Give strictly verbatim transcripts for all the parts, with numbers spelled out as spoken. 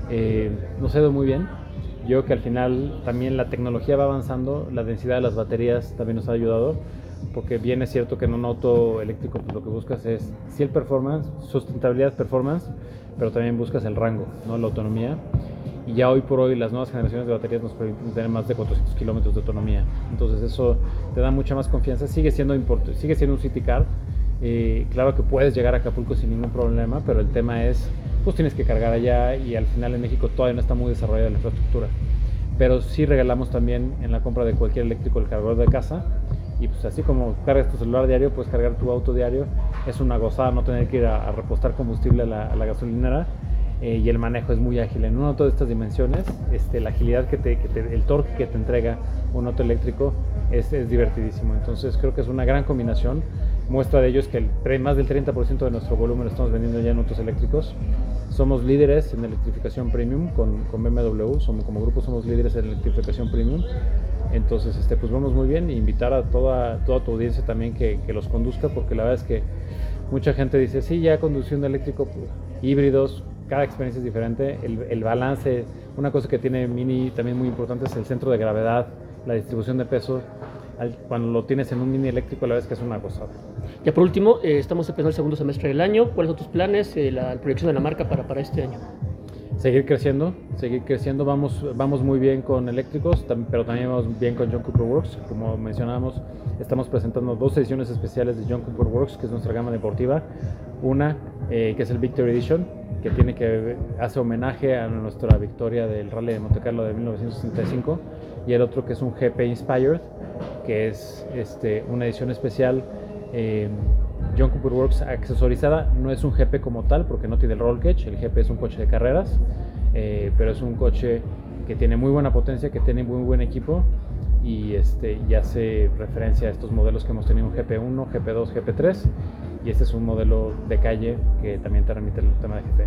eh, nos ha ido muy bien. Yo creo que al final también la tecnología va avanzando, la densidad de las baterías también nos ha ayudado, porque bien es cierto que en un auto eléctrico pues lo que buscas es sí el performance, sustentabilidad performance, pero también buscas el rango, ¿no? La autonomía. Y ya hoy por hoy las nuevas generaciones de baterías nos permiten tener más de cuatrocientos kilómetros de autonomía. Entonces eso te da mucha más confianza. Sigue siendo, import- sigue siendo un city car. Eh, claro que puedes llegar a Acapulco sin ningún problema, pero el tema es, pues tienes que cargar allá y al final en México todavía no está muy desarrollada la infraestructura. Pero sí regalamos también en la compra de cualquier eléctrico el cargador de casa. Y pues así como cargas tu celular diario, puedes cargar tu auto diario. Es una gozada no tener que ir a, a repostar combustible a la, a la gasolinera. Eh, y el manejo es muy ágil. En un auto de estas dimensiones, este, la agilidad que te, que te, el torque que te entrega un auto eléctrico es, es divertidísimo. Entonces creo que es una gran combinación. Muestra de ello es que el, más del treinta por ciento de nuestro volumen lo estamos vendiendo ya en autos eléctricos. Somos líderes en electrificación premium con, con B M W. Somos, como grupo somos líderes en electrificación premium. Entonces este, pues vamos muy bien. E invitar a toda, toda tu audiencia también que, que los conduzca, porque la verdad es que mucha gente dice, sí, ya conducí un eléctrico, pues, híbridos, cada experiencia es diferente, el, el balance, una cosa que tiene Mini también muy importante es el centro de gravedad, la distribución de peso. Al, cuando lo tienes en un Mini eléctrico, la verdad es que es una gozada. Ya por último, eh, estamos empezando el segundo semestre del año. ¿Cuáles son tus planes, eh, la, la proyección de la marca para, para este año? Seguir creciendo, seguir creciendo, vamos, vamos muy bien con eléctricos, tam, pero también vamos bien con John Cooper Works. Como mencionábamos, estamos presentando dos ediciones especiales de John Cooper Works, que es nuestra gama deportiva. Una, eh, que es el Victory Edition, que tiene que hace homenaje a nuestra victoria del Rally de Monte Carlo de mil novecientos sesenta y cinco, y el otro que es un G P Inspired, que es este, una edición especial eh, John Cooper Works accesorizada. No es un G P como tal porque no tiene el roll cage, el G P es un coche de carreras, eh, pero es un coche que tiene muy buena potencia, que tiene muy buen equipo y, este, y hace referencia a estos modelos que hemos tenido, un G P uno, G P dos, G P tres, y este es un modelo de calle que también te remite el tema de G P.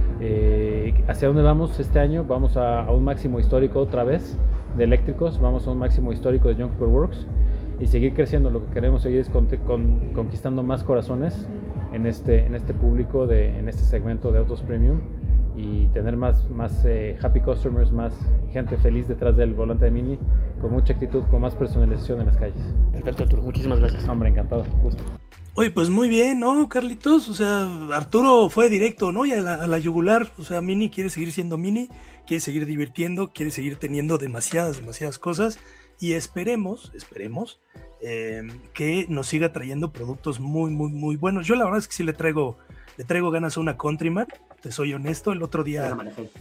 Eh, ¿Hacia dónde vamos este año? Vamos a, a un máximo histórico otra vez de eléctricos, vamos a un máximo histórico de John Cooper Works y seguir creciendo. Lo que queremos seguir es con, con, conquistando más corazones en este, en este público, de, en este segmento de autos premium, y tener más, más eh, happy customers, más gente feliz detrás del volante de Mini, con mucha actitud, con más personalización en las calles. Perfecto, Arturo, muchísimas gracias. Hombre, encantado, gusto. Oye, pues muy bien, ¿no, Carlitos? O sea, Arturo fue directo, ¿no? Y a la, a la yugular. O sea, Mini quiere seguir siendo Mini, quiere seguir divirtiendo, quiere seguir teniendo demasiadas, demasiadas cosas. Y esperemos, esperemos, eh, que nos siga trayendo productos muy, muy, muy buenos. Yo la verdad es que sí le traigo, le traigo ganas a una Countryman, te soy honesto. El otro día...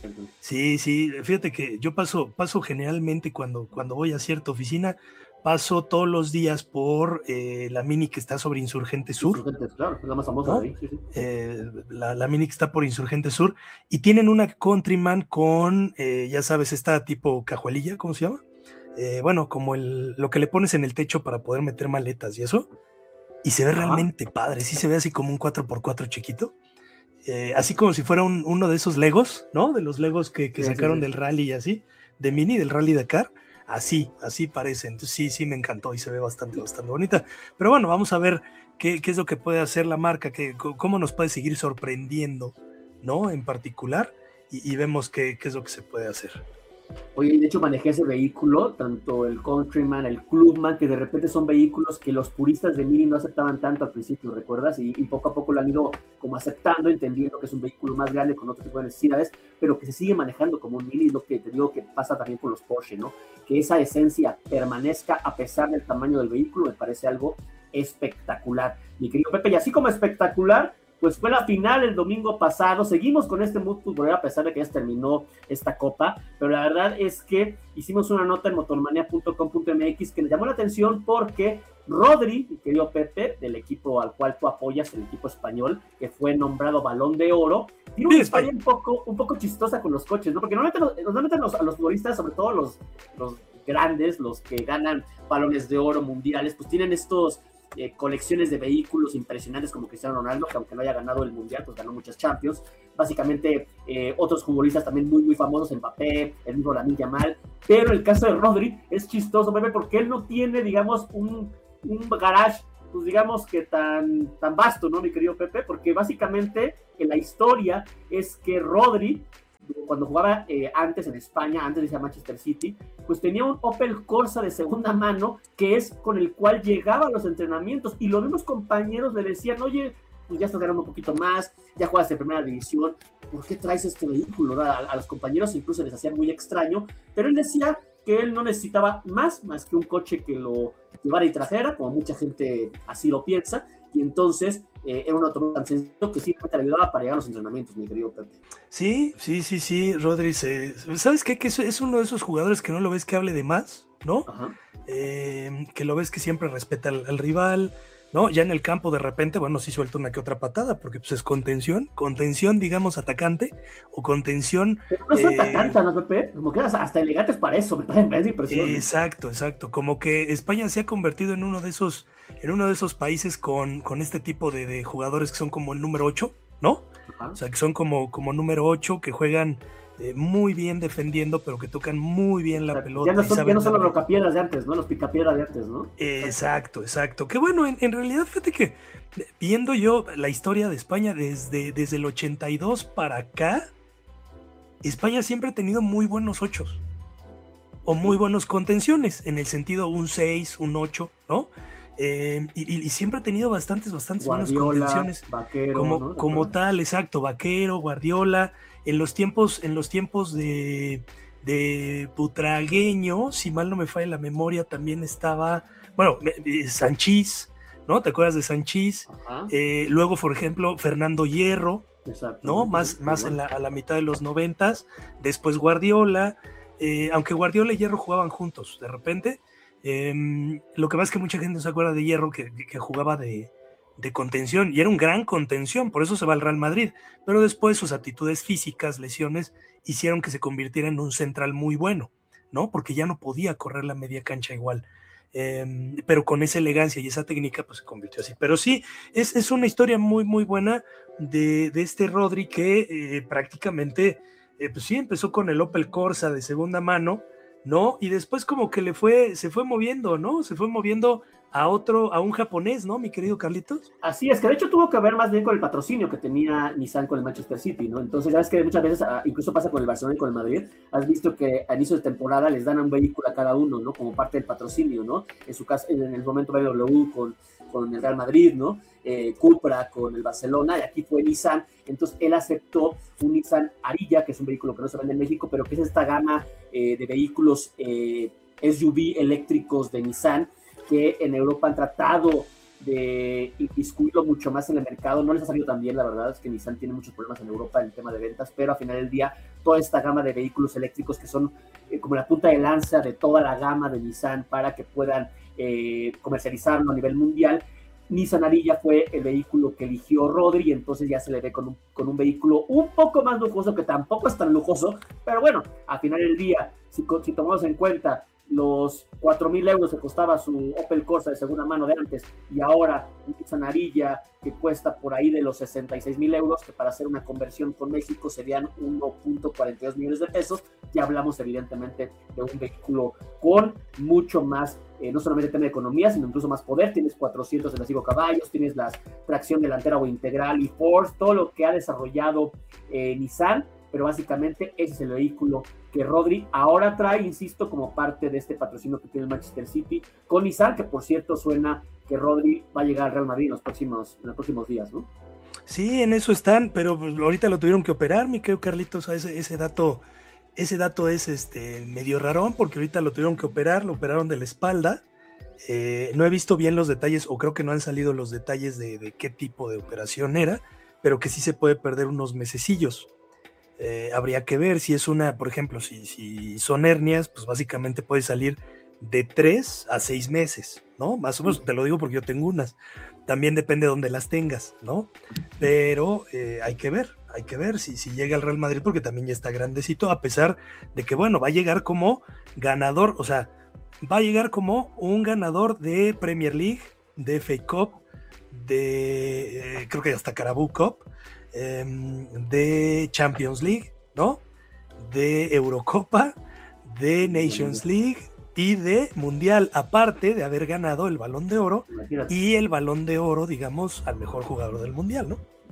Sí, sí, fíjate que yo paso, paso generalmente cuando, cuando voy a cierta oficina, paso todos los días por eh, la Mini que está sobre Insurgente Sur. Insurgente, claro, es la más famosa, ¿no? de ahí. Sí, sí. Eh, la, la Mini que está por Insurgente Sur, y tienen una Countryman con, eh, ya sabes, esta tipo cajuelilla, ¿cómo se llama? Eh, bueno, como el, lo que le pones en el techo para poder meter maletas y eso, y se ve Ajá. realmente padre, sí se ve así como un cuatro por cuatro chiquito, eh, así como si fuera un, uno de esos Legos, ¿no? De los Legos que, que sí, sacaron sí, sí. del rally y así, de Mini, del Rally Dakar. Así, así parece. Entonces sí, sí me encantó y se ve bastante, bastante bonita. Pero bueno, vamos a ver qué, qué es lo que puede hacer la marca, que, cómo nos puede seguir sorprendiendo, ¿no? En particular, y, y vemos qué, qué es lo que se puede hacer. Oye, de hecho manejé ese vehículo, tanto el Countryman, el Clubman, que de repente son vehículos que los puristas de Mini no aceptaban tanto al principio, ¿recuerdas? Y, y poco a poco lo han ido como aceptando, entendiendo que es un vehículo más grande con otro tipo de necesidades, pero que se sigue manejando como un Mini, lo que te digo que pasa también con los Porsche, ¿no? Que esa esencia permanezca a pesar del tamaño del vehículo, me parece algo espectacular. Mi querido Pepe, y así como espectacular, pues fue la final el domingo pasado. Seguimos con este mood futbolero a pesar de que ya se terminó esta copa, pero la verdad es que hicimos una nota en motormania punto com punto m x que me llamó la atención porque Rodri, mi querido Pepe, del equipo al cual tú apoyas, el equipo español, que fue nombrado Balón de Oro, tiene una historia un poco, un poco chistosa con los coches, ¿no? Porque normalmente, normalmente los, a los futbolistas, sobre todo los, los grandes, los que ganan balones de oro mundiales, pues tienen estos Eh, colecciones de vehículos impresionantes como Cristiano Ronaldo, que aunque no haya ganado el Mundial, pues ganó muchas Champions. Básicamente, eh, otros futbolistas también muy, muy famosos, Mbappé, el mismo Lamine Yamal. Pero el caso de Rodri es chistoso, bebé, porque él no tiene, digamos, un, un garage, pues digamos que tan, tan vasto, ¿no, mi querido Pepe? Porque básicamente en la historia es que Rodri cuando jugaba eh, antes en España, antes de irse a Manchester City, pues tenía un Opel Corsa de segunda mano, que es con el cual llegaba a los entrenamientos, y los mismos compañeros le decían, oye, pues ya estás ganando un poquito más, ya juegas en primera división, ¿por qué traes este vehículo? A, a los compañeros incluso les hacía muy extraño, pero él decía que él no necesitaba más, más que un coche que lo llevara y trajera, como mucha gente así lo piensa, y entonces eh, era un automóvil tan sencillo que simplemente le ayudaba para llegar a los entrenamientos, mi querido Pepe. Sí, sí, sí, sí, Rodri, se, ¿sabes qué? Que es, es uno de esos jugadores que no lo ves que hable de más, ¿no? Eh, que lo ves que siempre respeta al, al rival, ¿no? Ya en el campo de repente, bueno, sí suelta una que otra patada, porque pues es contención, contención, digamos, atacante, o contención... Pero no es eh, atacante, ¿no, Pepe? Como que hasta elegantes para eso, me parece impresionante. Exacto, exacto, como que España se ha convertido en uno de esos, en uno de esos países con, con este tipo de, de jugadores que son como el número ocho, ¿no? Ajá. O sea, que son como, como número ocho, que juegan... Eh, muy bien defendiendo, pero que tocan muy bien la, o sea, pelota. Ya no son, ya no son los rocapiedras de antes, ¿no? Los picapiedras de antes, ¿no? Exacto, exacto. Que bueno, en, en realidad, fíjate que viendo yo la historia de España desde, desde el ochenta y dos para acá, España siempre ha tenido muy buenos ochos. O muy buenos contenciones, en el sentido un seis, un ocho, ¿no? Eh, y, y siempre ha tenido bastantes, bastantes buenas contenciones. Vaquero, como, ¿no? como tal, exacto, Vaquero, Guardiola. En los tiempos, en los tiempos de, de Butragueño, si mal no me falla la memoria, también estaba, bueno, Sanchís, ¿no? ¿Te acuerdas de Sanchís? Eh, luego, por ejemplo, Fernando Hierro, exacto, ¿no? Más, más en la, a la mitad de los noventas. Después Guardiola, eh, aunque Guardiola y Hierro jugaban juntos, de repente. Eh, lo que pasa es que mucha gente no se acuerda de Hierro, que, que jugaba de... de contención, y era un gran contención, por eso se va al Real Madrid, pero después sus actitudes físicas, lesiones, hicieron que se convirtiera en un central muy bueno, ¿no? Porque ya no podía correr la media cancha igual, eh, pero con esa elegancia y esa técnica, pues se convirtió así. Pero sí, es, es una historia muy, muy buena de, de este Rodri que eh, prácticamente, eh, pues sí, empezó con el Opel Corsa de segunda mano, ¿no? Y después como que le fue, se fue moviendo, ¿no? Se fue moviendo a otro, a un japonés, ¿no, mi querido Carlitos? Así es, que de hecho tuvo que ver más bien con el patrocinio que tenía Nissan con el Manchester City, ¿no? Entonces, sabes que muchas veces, incluso pasa con el Barcelona y con el Madrid, has visto que a inicio de temporada les dan un vehículo a cada uno, ¿no? Como parte del patrocinio, ¿no? En su caso, en el momento B M W con, con el Real Madrid, ¿no? Eh, Cupra con el Barcelona, y aquí fue Nissan. Entonces él aceptó un Nissan Ariya, que es un vehículo que no se vende en México, pero que es esta gama eh, de vehículos eh, S U V eléctricos de Nissan, que en Europa han tratado de inmiscuirlo mucho más en el mercado. No les ha salido tan bien, la verdad es que Nissan tiene muchos problemas en Europa en el tema de ventas, pero al final del día toda esta gama de vehículos eléctricos que son eh, como la punta de lanza de toda la gama de Nissan para que puedan eh, comercializarlo a nivel mundial. Nissan Ariya fue el vehículo que eligió Rodri, y entonces ya se le ve con un, con un vehículo un poco más lujoso, que tampoco es tan lujoso, pero bueno, al final del día, si, si tomamos en cuenta los cuatro mil euros que costaba su Opel Corsa de segunda mano de antes, y ahora un Nissan Ariya que cuesta por ahí de los sesenta y seis mil euros, que para hacer una conversión con México serían uno punto cuarenta y dos millones de pesos, ya hablamos evidentemente de un vehículo con mucho más, eh, no solamente tema de economía, sino incluso más poder. Tienes cuatrocientos sesenta y cinco caballos, tienes la tracción delantera o integral y Force, todo lo que ha desarrollado eh, Nissan, pero básicamente ese es el vehículo que Rodri ahora trae, insisto, como parte de este patrocinio que tiene el Manchester City con Nissan, que por cierto suena que Rodri va a llegar al Real Madrid en los próximos, en los próximos días, ¿no? Sí, en eso están, pero ahorita lo tuvieron que operar, mi querido Carlitos. Ese, ese dato, ese dato es este medio rarón, porque ahorita lo tuvieron que operar, lo operaron de la espalda. Eh, no he visto bien los detalles, o creo que no han salido los detalles de, de qué tipo de operación era, pero que sí se puede perder unos mesecillos. Eh, habría que ver si es una, por ejemplo, si, si son hernias, pues básicamente puede salir de tres a seis meses, ¿no? Más o menos, te lo digo porque yo tengo unas. También depende de dónde las tengas, ¿no? Pero eh, hay que ver, hay que ver si, si llega al Real Madrid, porque también ya está grandecito, a pesar de que, bueno, va a llegar como ganador, o sea, va a llegar como un ganador de Premier League, de F A Cup, de, eh, creo que hasta Carabao Cup, eh, de Champions League, ¿no? De Eurocopa, de Nations League y de Mundial, aparte de haber ganado el Balón de Oro y el Balón de Oro, digamos, al mejor jugador del Mundial, ¿no?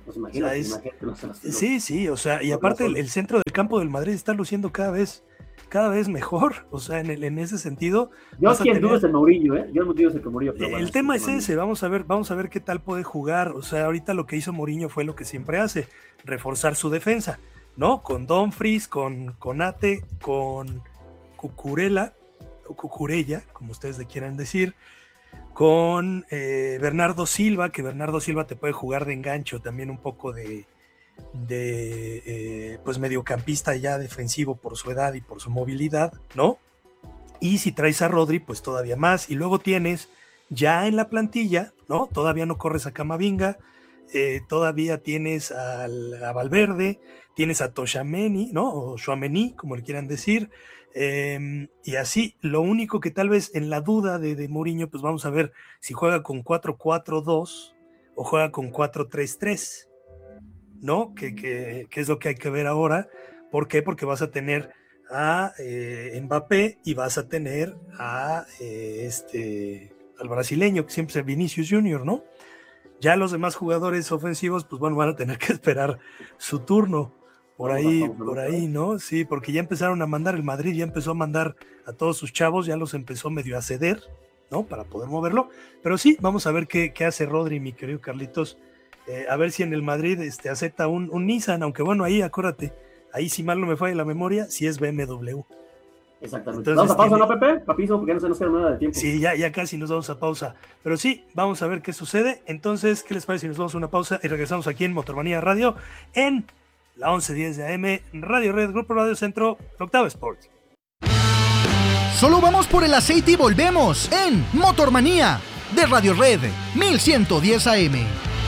Pues imagínate, O sea, es- imagínate los- los- los- Sí, sí, o sea, y los- aparte el, los- el centro del campo del Madrid está luciendo cada vez, cada vez mejor, o sea, en, el, en ese sentido. Yo vas a quien tener- dudo es el Mourinho, ¿eh? Yo no dudo es el que Mourinho, pero El bueno, tema es bueno. ese, vamos a ver, vamos a ver qué tal puede jugar. O sea, ahorita lo que hizo Mourinho fue lo que siempre hace, reforzar su defensa, ¿no? Con Dumfries, con Konate, con Cucurella, o Cucurella, como ustedes le quieran decir, con eh, Bernardo Silva, que Bernardo Silva te puede jugar de engancho, también un poco de, de eh, pues mediocampista ya defensivo por su edad y por su movilidad, ¿no? Y si traes a Rodri, pues todavía más. Y luego tienes ya en la plantilla, ¿no? Todavía no corres a Camavinga, eh, todavía tienes al- a Valverde, tienes a Tchouaméni, ¿no? O Tchouaméni, como le quieran decir. eh, y así, lo único que tal vez en la duda de, de Mourinho, pues vamos a ver si juega con cuatro cuatro dos o juega con cuatro tres tres, ¿no? Que, que, que es lo que hay que ver ahora. ¿Por qué? Porque vas a tener a eh, Mbappé y vas a tener a eh, este al brasileño, que siempre es Vinicius Junior, ¿no? Ya los demás jugadores ofensivos, pues bueno, van a tener que esperar su turno. Por Vamos ahí, a pausa, por ¿no? ahí, ¿no? Sí, porque ya empezaron a mandar, el Madrid ya empezó a mandar a todos sus chavos, ya los empezó medio a ceder, ¿no? Para poder moverlo. Pero sí, vamos a ver qué, qué hace Rodri, mi querido Carlitos. Eh, a ver si en el Madrid este, acepta un, un Nissan, aunque bueno, ahí acuérdate, ahí si mal no me falla la memoria, si es B M W. Exactamente. Entonces, Vamos a pausa, tiene- ¿no, Pepe? Papizo, porque ya no se nos queda nada de tiempo. Sí, ya, ya casi nos vamos a pausa. Pero sí, vamos a ver qué sucede. Entonces, ¿qué les parece si nos vamos a una pausa y regresamos aquí en Motormanía Radio en la once diez de A M, Radio Red, Grupo Radio Centro, Octava Sports? Solo vamos por el aceite y volvemos en Motormanía de Radio Red mil ciento diez A M.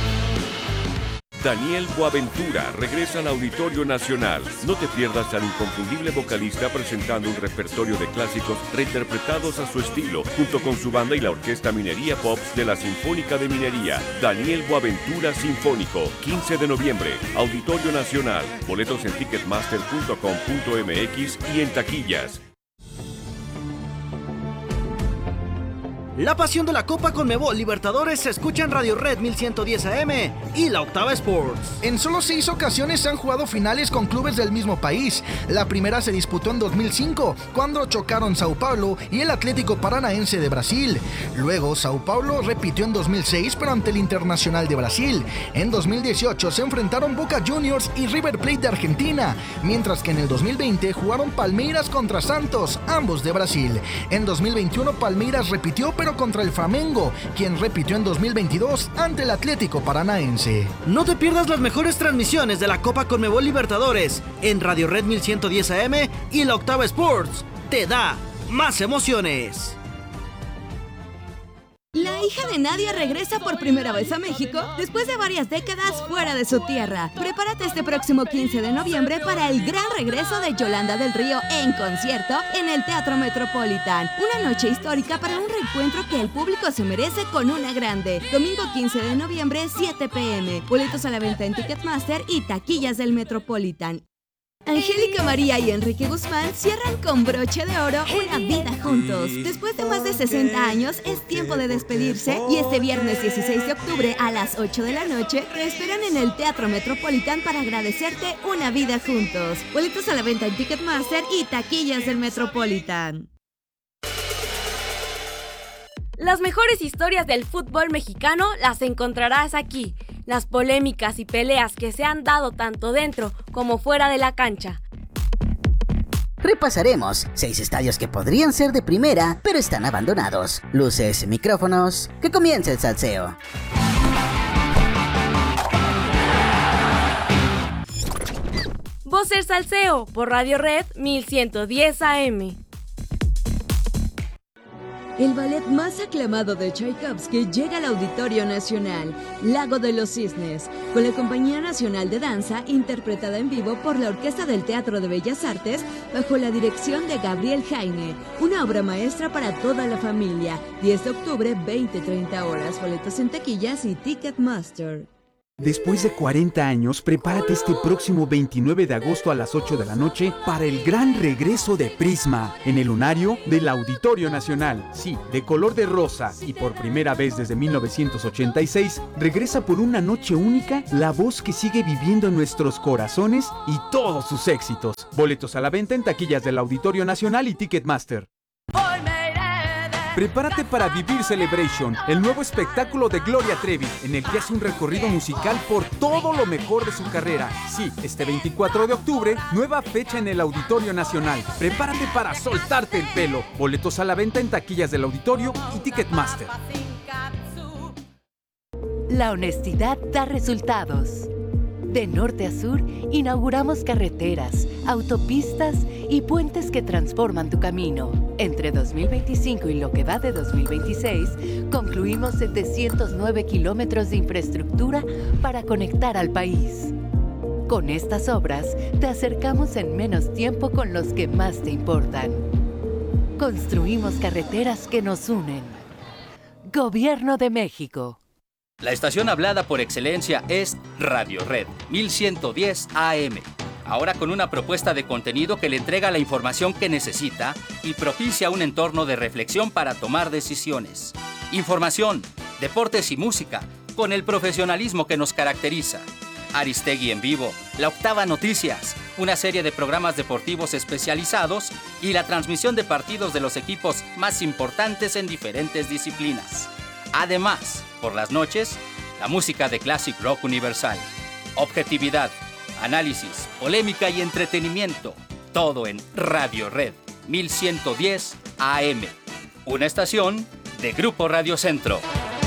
Daniel Boaventura regresa al Auditorio Nacional. No te pierdas al inconfundible vocalista presentando un repertorio de clásicos reinterpretados a su estilo, junto con su banda y la Orquesta Minería Pops de la Sinfónica de Minería. Daniel Boaventura Sinfónico, quince de noviembre, Auditorio Nacional. Boletos en ticketmaster punto com punto m x y en taquillas. La pasión de la Copa Conmebol Libertadores se escucha en Radio Red mil ciento diez A M y la Octava Sports. En solo seis ocasiones se han jugado finales con clubes del mismo país. La primera se disputó en dos mil cinco, cuando chocaron Sao Paulo y el Atlético Paranaense de Brasil. Luego, Sao Paulo repitió en dos mil seis, pero ante el Internacional de Brasil. En dos mil dieciocho se enfrentaron Boca Juniors y River Plate de Argentina, mientras que en el dos mil veinte jugaron Palmeiras contra Santos, ambos de Brasil. En dos mil veintiuno Palmeiras repitió, pero contra el Flamengo, quien repitió en dos mil veintidós ante el Atlético Paranaense. No te pierdas las mejores transmisiones de la Copa Conmebol Libertadores en Radio Red mil ciento diez A M y la Octava Sports. Te da más emociones. La hija de Nadia regresa por primera vez a México después de varias décadas fuera de su tierra. Prepárate este próximo quince de noviembre para el gran regreso de Yolanda del Río en concierto en el Teatro Metropolitan. Una noche histórica para un reencuentro que el público se merece con una grande. Domingo quince de noviembre, siete pe eme. Boletos a la venta en Ticketmaster y taquillas del Metropolitan. Angélica María y Enrique Guzmán cierran con broche de oro una vida juntos. Después de más de sesenta años, es tiempo de despedirse y este viernes dieciséis de octubre a las ocho de la noche te esperan en el Teatro Metropolitan para agradecerte una vida juntos. Boletos a la venta en Ticketmaster y taquillas del Metropolitan. Las mejores historias del fútbol mexicano las encontrarás aquí. Las polémicas y peleas que se han dado tanto dentro como fuera de la cancha. Repasaremos seis estadios que podrían ser de primera, pero están abandonados. Luces, micrófonos, que comience el salseo. Voz del Salseo por Radio Red mil ciento diez A M. El ballet más aclamado de Tchaikovsky llega al Auditorio Nacional, Lago de los Cisnes, con la Compañía Nacional de Danza, interpretada en vivo por la Orquesta del Teatro de Bellas Artes, bajo la dirección de Gabriel Jaime. Una obra maestra para toda la familia. diez de octubre, veinte treinta horas. Boletos en taquillas y Ticketmaster. Después de cuarenta años, prepárate este próximo veintinueve de agosto a las ocho de la noche para el gran regreso de Prisma en el lunario del Auditorio Nacional. Sí, de color de rosa y por primera vez desde mil novecientos ochenta y seis, regresa por una noche única la voz que sigue viviendo en nuestros corazones y todos sus éxitos. Boletos a la venta en taquillas del Auditorio Nacional y Ticketmaster. Prepárate para vivir Celebration, el nuevo espectáculo de Gloria Trevi, en el que hace un recorrido musical por todo lo mejor de su carrera. Sí, este veinticuatro de octubre, nueva fecha en el Auditorio Nacional. Prepárate para soltarte el pelo. Boletos a la venta en taquillas del Auditorio y Ticketmaster. La honestidad da resultados. De norte a sur, inauguramos carreteras, autopistas y puentes que transforman tu camino. Entre dos mil veinticinco y lo que va de dos mil veintiséis, concluimos setecientos nueve kilómetros de infraestructura para conectar al país. Con estas obras, te acercamos en menos tiempo con los que más te importan. Construimos carreteras que nos unen. Gobierno de México. La estación hablada por excelencia es Radio Red mil ciento diez A M. Ahora con una propuesta de contenido que le entrega la información que necesita y propicia un entorno de reflexión para tomar decisiones. Información, deportes y música, con el profesionalismo que nos caracteriza. Aristegui en vivo, La Octava Noticias, una serie de programas deportivos especializados y la transmisión de partidos de los equipos más importantes en diferentes disciplinas. Además, por las noches, la música de Classic Rock Universal. Objetividad, análisis, polémica y entretenimiento. Todo en Radio Red mil ciento diez A M. Una estación de Grupo Radio Centro.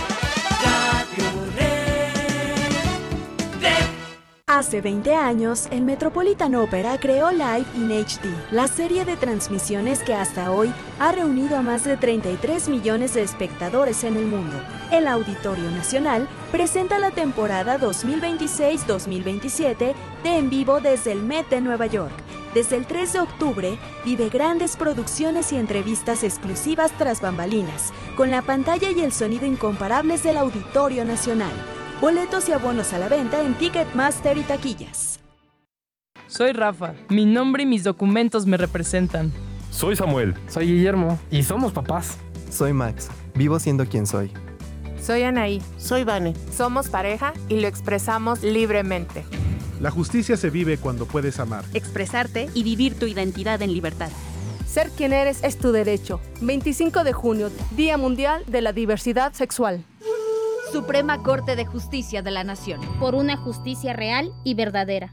Hace veinte años, el Metropolitan Opera creó Live in H D, la serie de transmisiones que hasta hoy ha reunido a más de treinta y tres millones de espectadores en el mundo. El Auditorio Nacional presenta la temporada dos mil veintiséis dos mil veintisiete de En Vivo desde el Met de Nueva York. Desde el tres de octubre, vive grandes producciones y entrevistas exclusivas tras bambalinas, con la pantalla y el sonido incomparables del Auditorio Nacional. Boletos y abonos a la venta en Ticketmaster y taquillas. Soy Rafa. Mi nombre y mis documentos me representan. Soy Samuel. Soy Guillermo. Y somos papás. Soy Max. Vivo siendo quien soy. Soy Anaí. Soy Vane. Somos pareja y lo expresamos libremente. La justicia se vive cuando puedes amar, expresarte y vivir tu identidad en libertad. Ser quien eres es tu derecho. veinticinco de junio, Día Mundial de la Diversidad Sexual. Suprema Corte de Justicia de la Nación. Por una justicia real y verdadera.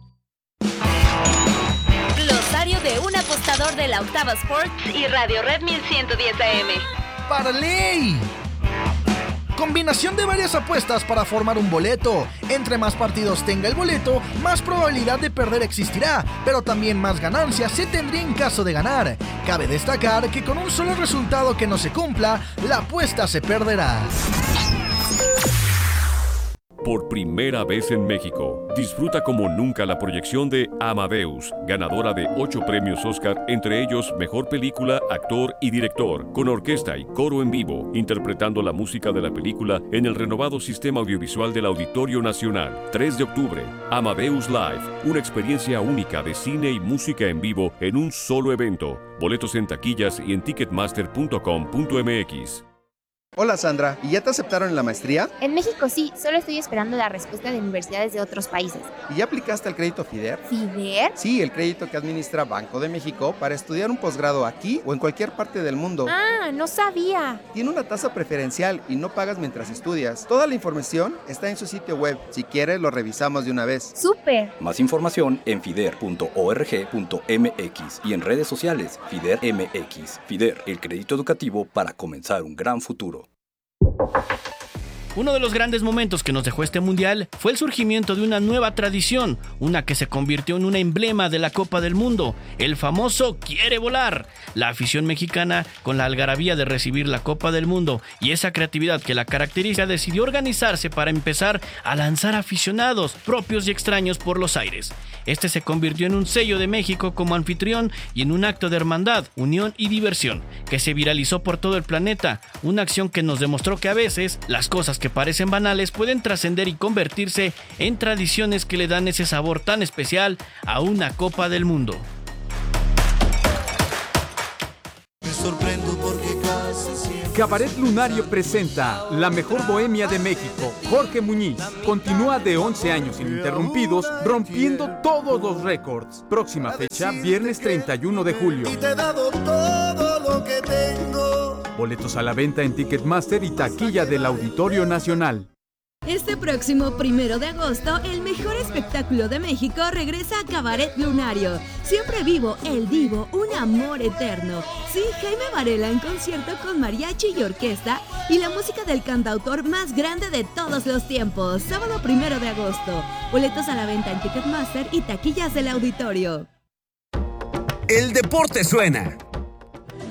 Glosario de un apostador de la Octava Sports y Radio Red mil ciento diez A M. ¡Parley! Combinación de varias apuestas para formar un boleto. Entre más partidos tenga el boleto, más probabilidad de perder existirá, pero también más ganancias se tendría en caso de ganar. Cabe destacar que con un solo resultado que no se cumpla, la apuesta se perderá. Por primera vez en México, disfruta como nunca la proyección de Amadeus, ganadora de ocho premios Oscar, entre ellos Mejor Película, Actor y Director, con orquesta y coro en vivo, interpretando la música de la película en el renovado sistema audiovisual del Auditorio Nacional. tres de octubre, Amadeus Live, una experiencia única de cine y música en vivo en un solo evento. Boletos en taquillas y en ticketmaster punto com punto m x. Hola Sandra, ¿y ya te aceptaron en la maestría? En México sí, solo estoy esperando la respuesta de universidades de otros países. ¿Y ya aplicaste al crédito FIDER? ¿FIDER? Sí, el crédito que administra Banco de México para estudiar un posgrado aquí o en cualquier parte del mundo. Ah, no sabía. Tiene una tasa preferencial y no pagas mientras estudias. Toda la información está en su sitio web. Si quieres, lo revisamos de una vez. ¡Súper! Más información en fider punto org punto m x y en redes sociales FIDER M X. FIDER, el crédito educativo para comenzar un gran futuro. Uno de los grandes momentos que nos dejó este mundial fue el surgimiento de una nueva tradición, una que se convirtió en un emblema de la Copa del Mundo, el famoso Quiere Volar. La afición mexicana, con la algarabía de recibir la Copa del Mundo y esa creatividad que la caracteriza, decidió organizarse para empezar a lanzar aficionados propios y extraños por los aires. Este se convirtió en un sello de México como anfitrión y en un acto de hermandad, unión y diversión, que se viralizó por todo el planeta, una acción que nos demostró que a veces las cosas que que parecen banales pueden trascender y convertirse en tradiciones que le dan ese sabor tan especial a una Copa del Mundo. Me sorprendo porque casi siempre... Cabaret Lunario presenta La Mejor Bohemia de México. Jorge Muñiz continúa de once años ininterrumpidos, rompiendo todos los récords. Próxima fecha, viernes treinta y uno de julio. Y te he dado todo lo que tengo. Boletos a la venta en Ticketmaster y taquilla del Auditorio Nacional. Este próximo primero de agosto, el mejor espectáculo de México regresa a Cabaret Lunario. Siempre vivo, el Divo, un amor eterno. Sí, Jaime Varela en concierto con mariachi y orquesta y la música del cantautor más grande de todos los tiempos. Sábado primero de agosto. Boletos a la venta en Ticketmaster y taquillas del Auditorio. El deporte suena.